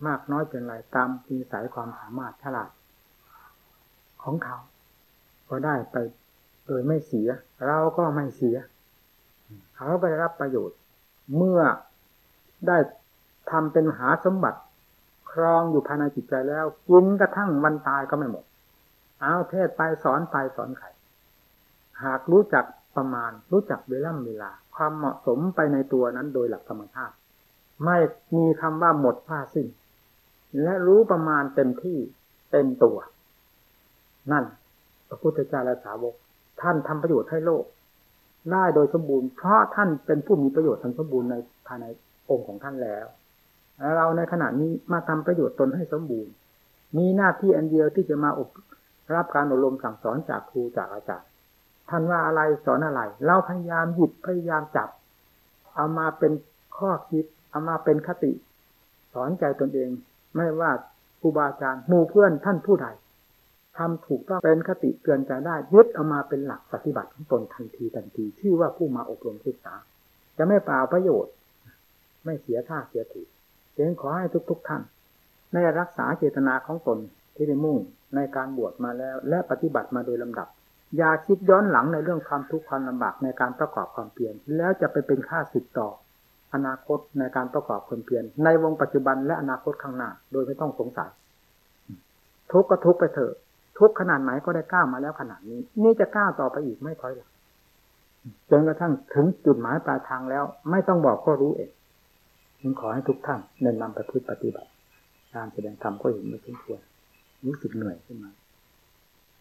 มากน้อยเป็นไรตามนิสัยความสามารถฉลาดของเขาก็ได้ไปโดยไม่เสียเราก็ไม่เสียเขาไปได้รับประโยชน์เมื่อได้ทำเป็นมหาสมบัติครองอยู่ภายในจิตใจแล้วกินกระทั่งวันตายก็ไม่หมดเอาเทศไปสอนไขหากรู้จักประมาณรู้จักเวลาความเหมาะสมไปในตัวนั้นโดยหลักธรรมชาติไม่มีคำว่าหมดผ้าสิ้นและรู้ประมาณเต็มที่เต็มตัวนั่นพระพุทธเจ้าและสาวกท่านทำประโยชน์ให้โลกได้โดยสมบูรณ์เพราะท่านเป็นผู้มีประโยชน์ทั้งสมบูรณ์ในภายในองค์ของท่านแล้วเราในขณะนี้มาทำประโยชน์ตนให้สมบูรณ์มีหน้าที่อันเดียวที่จะมารับการอบรมสั่งสอนจากครูจากอาจารย์ท่านว่าอะไรสอนอะไรเราพยายามหยิบพยายามจับเอามาเป็นข้อคิดเอามาเป็นคติสอนใจตนเองไม่ว่าครูบาอาจารย์หมู่เพื่อนท่านผู้ใดทำถูกต้องเป็นคติเตือนใจได้ยึดเอามาเป็นหลักปฏิบัติของตนทันทีชื่อว่าผู้มาอบรมศึกษาจะไม่เปล่าประโยชน์ไม่เสียท่าเสียทีจึงขอให้ทุกท่านได้รักษาเจตนาของตนที่ได้มุ่งในการบวชมาแล้วและปฏิบัติมาโดยลำดับอย่าคิดย้อนหลังในเรื่องความทุกข์ความลำบากในการประกอบความเพียรแล้วจะไปเป็นข้าศึกต่ออนาคตในการประกอบความเพียรในวงปัจจุบันและอนาคตข้างหน้าโดยไม่ต้องสงสัยทุกข์ก็ทุกข์ไปเถอะทุกข์ขนาดไหนก็ได้ก้าวมาแล้วขนาดนี้นี่จะก้าวต่อไปอีกไม่ถอยหลังจนกระทั่งถึงจุดหมายปลายทางแล้วไม่ต้องบอกก็รู้เองจึงขอให้ทุกท่านเน้นนำประพฤติปฏิบัติการแสดงธรรมก็เห็นไม่สมควรรู้สึกเหนื่อยขึ้นมา